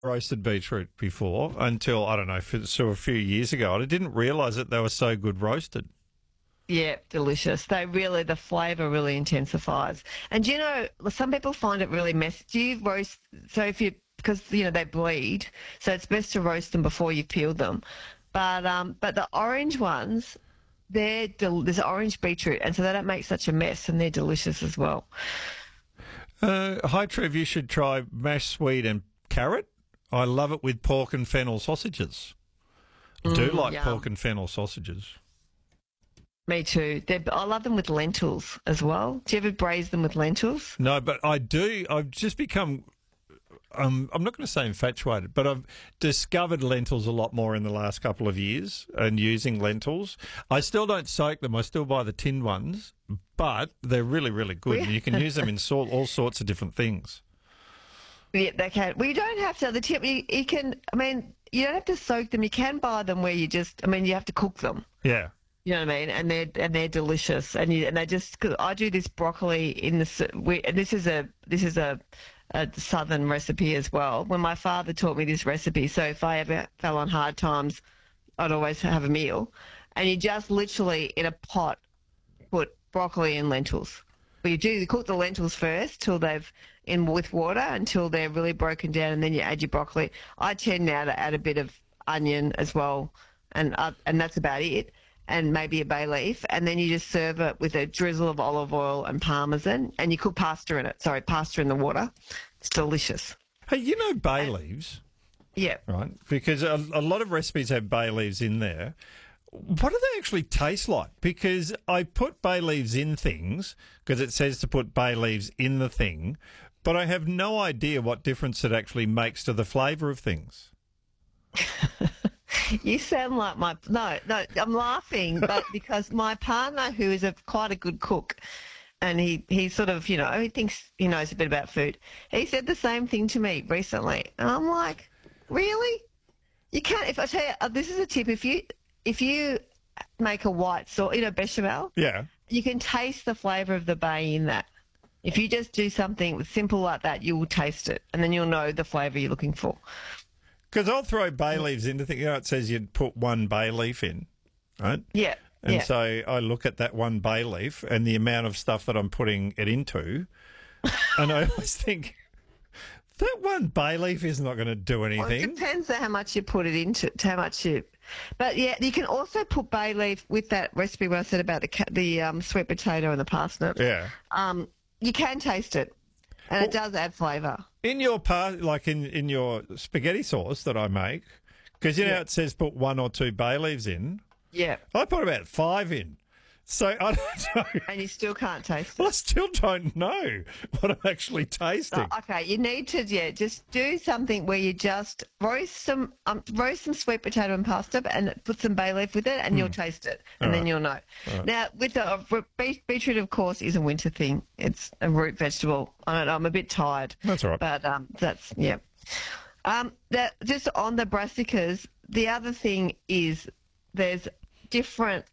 roasted beetroot before until, I don't know, so a few years ago. And I didn't realise that they were so good roasted. Yeah, delicious. The flavour really intensifies. And do you know, some people find it really messy. Do you roast, so if you, because, they bleed, so it's best to roast them before you peel them. But the orange ones, there's orange beetroot, and so they don't make such a mess, and they're delicious as well. Hi, Trev, you should try mashed sweet and carrot. I love it with pork and fennel sausages. I do like yum. pork and fennel sausages. Me too. I love them with lentils as well. Do you ever braise them with lentils? No, but I do. I've just become, I'm not going to say infatuated, but I've discovered lentils a lot more in the last couple of years and using lentils. I still don't soak them. I still buy the tinned ones, but they're really, really good. And you can use them in all sorts of different things. Yeah, they can. Well, you don't have to. The tip, you can, you don't have to soak them. You can buy them where you have to cook them. Yeah. You know what I mean? And they're delicious. And they just, cause I do this broccoli in the, and this is a southern recipe as well. When my father taught me this recipe, so if I ever fell on hard times, I'd always have a meal. And you just literally in a pot put broccoli and lentils. Well, you cook the lentils first till with water until they're really broken down, and then you add your broccoli. I tend now to add a bit of onion as well, and that's about it, and maybe a bay leaf, and then you just serve it with a drizzle of olive oil and parmesan, and you cook pasta in it. Sorry, pasta in the water. It's delicious. Hey, bay leaves? Yeah. Right, because a lot of recipes have bay leaves in there. What do they actually taste like? Because I put bay leaves in things because it says to put bay leaves in the thing, but I have no idea what difference it actually makes to the flavour of things. You sound like no, I'm laughing, but because my partner, who is quite a good cook, and he sort of, he thinks he knows a bit about food, he said the same thing to me recently. And I'm like, really? You can't, if I tell you, this is a tip, if you make a white sauce, bechamel, yeah, you can taste the flavour of the bay in that. If you just do something simple like that, you will taste it, and then you'll know the flavour you're looking for. Because I'll throw bay leaves into things. It says you'd put one bay leaf in, right? Yeah. And so I look at that one bay leaf and the amount of stuff that I'm putting it into, and I always think, that one bay leaf is not going to do anything. Well, it depends on how much you put it into, But yeah, you can also put bay leaf with that recipe where I said about the sweet potato and the parsnip. Yeah. You can taste it, and it does add flavour. In your in your spaghetti sauce that I make, because it says put 1 or 2 bay leaves in. Yeah. I put about 5 in. So I don't know. And you still can't taste it. Well, I still don't know what I'm actually tasting. Oh, okay, you need to just do something where you just roast some sweet potato and pasta and put some bay leaf with it, and you'll taste it, and then you'll know. Now, with the beetroot, of course, is a winter thing. It's a root vegetable. I don't know. I'm a bit tired. That's all right. But that's yeah. That just on the brassicas. The other thing is there's different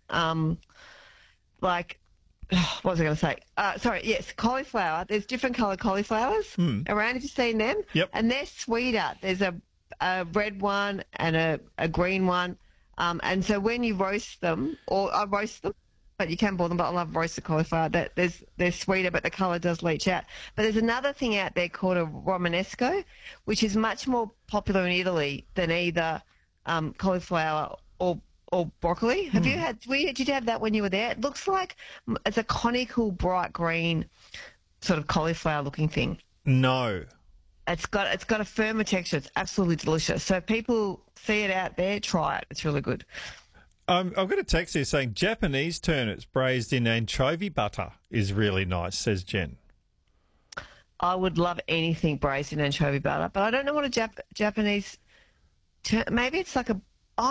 what was I going to say? Sorry, yes, cauliflower. There's different coloured cauliflowers around. Have you seen them? Yep. And they're sweeter. There's a red one and a green one. And so when you roast them, or I roast them, but you can boil them, but I love roasted cauliflower. They're sweeter, but the colour does leach out. But there's another thing out there called a romanesco, which is much more popular in Italy than either cauliflower or broccoli. Did you have that when you were there? It looks like it's a conical bright green sort of cauliflower looking thing. No. It's got a firmer texture. It's absolutely delicious. So if people see it out there, try it. It's really good. I've got a text here saying Japanese turnips braised in anchovy butter is really nice, says Jen. I would love anything braised in anchovy butter, but I don't know what a Japanese maybe it's like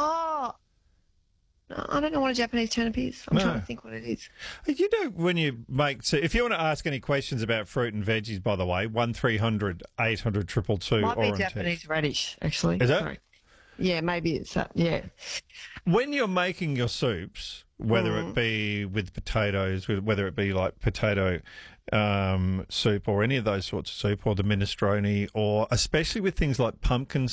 I don't know what a Japanese turnip is. I'm trying to think what it is. When you make... So if you want to ask any questions about fruit and veggies, by the way, 1300 800 222. Might be Japanese radish, actually. Is that? Sorry. Yeah, maybe it's that. Yeah. When you're making your soups, whether it be with potatoes, whether it be like potato soup or any of those sorts of soup, or the minestrone, or especially with things like pumpkin